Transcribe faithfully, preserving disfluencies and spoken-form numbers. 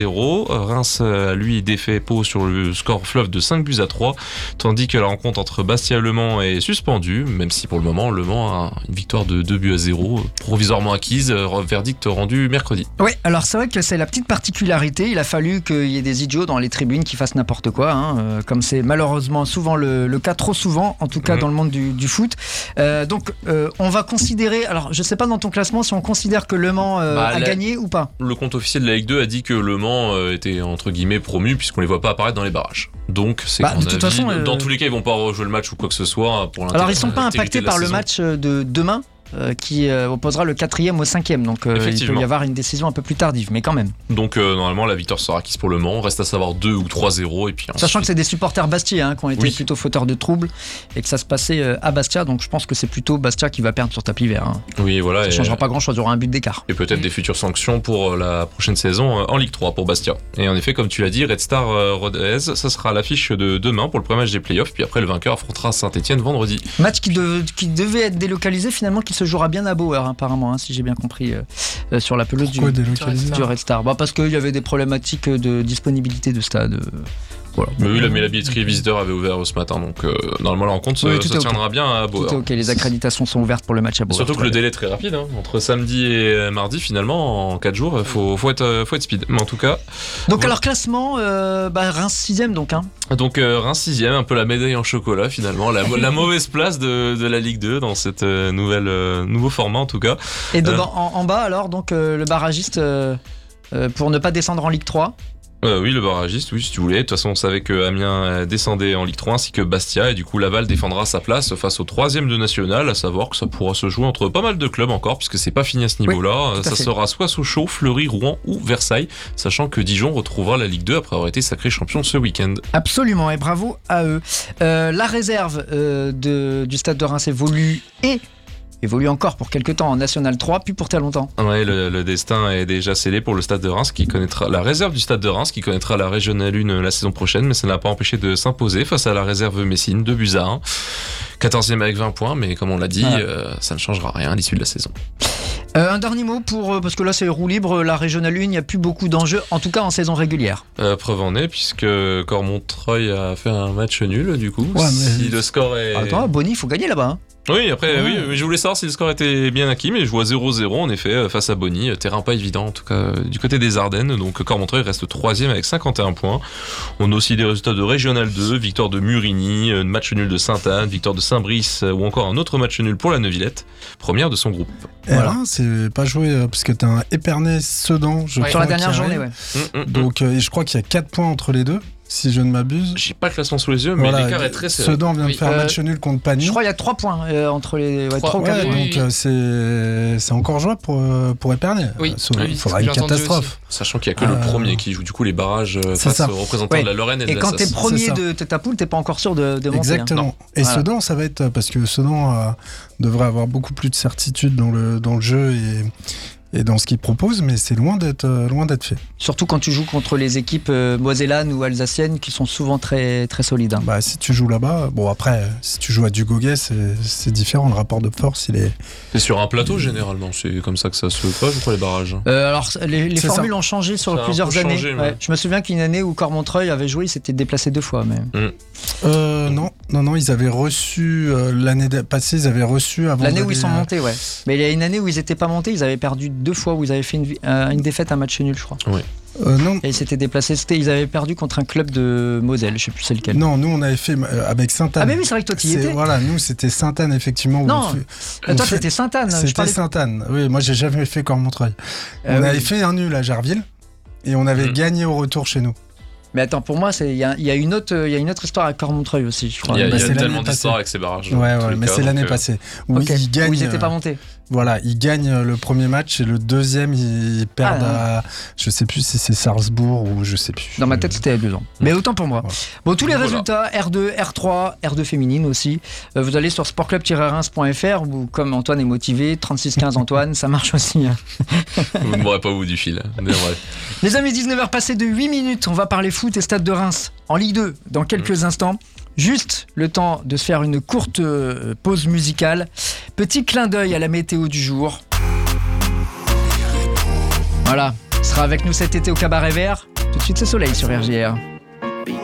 zéro. Reims, lui, défait Pau sur le score fleuve de cinq buts à trois, tandis que la rencontre entre Bastia et Le Mans est suspendue, même si pour le moment, Le Mans a une victoire de deux buts à zéro, provisoirement acquise, verdict rendu mercredi. Oui, alors c'est vrai que c'est la petite particularité, il a fallu qu'il y ait des idiots dans les tribunes qui fassent n'importe quoi, hein, euh, comme c'est malheureusement souvent le, le cas, trop souvent, en tout cas mmh. dans le monde du, du foot. Euh, donc euh, on va considérer, alors je sais pas dans ton classement si on considère que Le Mans euh, bah, a la, gagné ou pas. Le compte officiel de la Ligue deux a dit que Le Mans était entre guillemets promu puisqu'on les voit pas apparaître dans les barrages. Donc c'est bah, de toute avis, façon, euh... dans tous les cas ils vont pas rejouer le match ou quoi que ce soit pour alors ils sont pas impactés par le match de demain euh, qui euh, opposera le quatrième au cinquième, donc euh, il peut y avoir une décision un peu plus tardive, mais quand même. Donc euh, normalement la victoire sera acquise pour Le Mans, reste à savoir deux ou trois zéro et puis ensuite... Sachant que c'est des supporters Bastia hein, qui ont été oui. plutôt fauteurs de troubles et que ça se passait euh, à Bastia, donc je pense que c'est plutôt Bastia qui va perdre sur tapis vert. Hein. Oui voilà. Ça ne changera pas grand chose, il y aura un but d'écart. Et peut-être mmh. des futures sanctions pour la prochaine saison en Ligue trois pour Bastia. Et en effet comme tu l'as dit, Red Star euh, Rodez, ça sera l'affiche de demain pour le premier match des playoffs, puis après le vainqueur affrontera Saint-Etienne vendredi. Match qui, de, qui devait être délocalisé finalement, qui se jouera bien à Bauer apparemment, hein, si j'ai bien compris, euh, euh, sur la pelouse du, du Red Star. Bah, parce qu'il y avait des problématiques de disponibilité de stade. Euh, voilà. Mais oui, la, mais la billetterie visiteur avait ouvert ce matin, donc euh, normalement la rencontre oui, ça, ça tiendra okay. bien à Bauer. Tout est ok, les accréditations sont ouvertes pour le match à Bauer. Surtout que le délai est très rapide, hein. Entre samedi et mardi, finalement, en quatre jours, il faut, faut, être, faut être speed. Mais en tout cas. Donc voilà. Alors classement, euh, bah, Reims sixième donc. Hein. Donc euh, Reims sixième, un peu la médaille en chocolat finalement, la, la mauvaise place de, de la Ligue deux dans cette euh, nouvelle euh, nouveau format en tout cas. Et devant, euh, en, en bas alors donc euh, le barragiste euh, euh, pour ne pas descendre en Ligue trois. Euh, oui, le barragiste, oui, si tu voulais. De toute façon, on savait que Amiens descendait en Ligue trois ainsi que Bastia, et du coup, Laval défendra sa place face au troisième de National, à savoir que ça pourra se jouer entre pas mal de clubs encore, puisque c'est pas fini à ce niveau-là. Oui, ça fait. Sera soit Sochaux, Fleury, Rouen ou Versailles, sachant que Dijon retrouvera la Ligue deux après avoir été sacré champion ce week-end. Absolument, et bravo à eux. Euh, la réserve euh, de, du Stade de Reims évolue et évolue encore pour quelques temps en National trois, puis pour très longtemps. Ouais, le, le destin est déjà scellé pour le Stade de Reims qui connaîtra la réserve du Stade de Reims qui connaîtra la Régionale un la saison prochaine, mais ça n'a pas empêché de s'imposer face à la réserve Messine, deux buts à un. quatorzième avec vingt points, mais comme on l'a dit, voilà. euh, ça ne changera rien à l'issue de la saison. Euh, un dernier mot pour, parce que là c'est roue libre, la Régionale un, il n'y a plus beaucoup d'enjeux, en tout cas en saison régulière. Euh, preuve en est, puisque Cormontreuil a fait un match nul du coup. Ouais, mais... Si le score est... Attends, Bonny, il faut gagner là-bas. Hein. Oui, après, ouais. oui, je voulais savoir si le score était bien acquis, mais je vois zéro zéro en effet face à Bonny, terrain pas évident en tout cas du côté des Ardennes, donc Cormontreuil reste troisième avec cinquante et un points. On a aussi des résultats de Régional deux, victoire de Murigny, match nul de Sainte-Anne, victoire de Saint-Brice ou encore un autre match nul pour la Neuvillette, première de son groupe. Et voilà. Là, c'est pas joué parce que t'as un Épernay-Sedan, je ouais, crois. Sur la dernière journée, ouais. Mmh, mmh, donc euh, je crois qu'il y a quatre points entre les deux. Si je ne m'abuse. J'ai pas le classement sous les yeux, mais voilà, l'écart est très serré. Sedan vient de oui. faire un match euh, nul contre Pagny. Je crois qu'il y a trois points euh, entre les ouais, trois ou quatre ouais, points. Donc euh, c'est, c'est encore jouable pour, pour Épernay. Oui. Il oui, faudra une catastrophe. Sachant qu'il n'y a que euh, le premier qui joue du coup les barrages face aux représentants ouais. de la Lorraine et de et la quand t'es premier de ta poule, t'es pas encore sûr de, de monter. Exactement. Hein. Et voilà. Sedan, ça va être parce que Sedan euh, devrait avoir beaucoup plus de certitude dans le, dans le jeu et et dans ce qu'ils proposent, mais c'est loin d'être, euh, loin d'être fait. Surtout quand tu joues contre les équipes euh, mosellanes ou alsaciennes qui sont souvent très, très solides. Hein. Bah, si tu joues là-bas, bon après, si tu joues à Dugoguet, c'est, c'est différent, le rapport de force, il est... C'est sur un plateau généralement, c'est comme ça que ça se passe ou quoi les barrages euh, Alors les, les formules ça. ont changé sur ça plusieurs années. Changé, ouais. Ouais. Je me souviens qu'une année où Cormontreuil avait joué, il s'était déplacé deux fois. Mais... Mm. Euh, non, non, non, ils avaient reçu, euh, l'année passée, ils avaient reçu avant... L'année où ils sont montés, ouais. Mais il y a une année où ils n'étaient pas montés, ils avaient perdu deux fois, où ils avaient fait une, euh, une défaite, un match nul, je crois. Oui. Euh, non. Et ils s'étaient déplacés, c'était, ils avaient perdu contre un club de Moselle, je sais plus c'est lequel. Non, nous on avait fait euh, avec Sainte-Anne. Ah mais oui, c'est vrai que toi tu y étais. Voilà, nous c'était Sainte-Anne effectivement. Non, on toi fait... c'était Sainte-Anne. C'était parlais... Sainte-Anne, oui, moi j'ai jamais fait Cormontreuil. Euh, on oui. avait fait un nul à Jarville et on avait mmh. gagné au retour chez nous. Mais attends, pour moi, il y a, y a une autre, il y a une autre histoire à Cormontreuil aussi, je crois. Il y a, bah, y a tellement d'histoires avec ces barrages. Ouais, ouais, mais cas, c'est l'année euh... passée où okay. ils gagnent. Où ils n'étaient pas montés. Voilà, ils gagnent le premier match et le deuxième ils perdent ah, à, je sais plus si c'est Salzbourg ou je sais plus. Dans ma tête c'était il y a deux ans. Mais autant pour moi. Ouais. Bon, tous les voilà. résultats R deux, R trois, R deux féminine aussi. Euh, vous allez sur sportclub tiret reims point f r ou comme Antoine est motivé, trente-six quinze Antoine, ça marche aussi. Hein. Vous ne m'aurez pas au bout du fil. Mais ouais. Les amis, dix-neuf heures passées de huit minutes, on va parler foot et Stade de Reims en Ligue deux dans quelques mmh. instants. Juste le temps de se faire une courte pause musicale. Petit clin d'œil à la météo du jour. Voilà, il sera avec nous cet été au Cabaret Vert. Tout de suite, c'est Soleil sur R J R.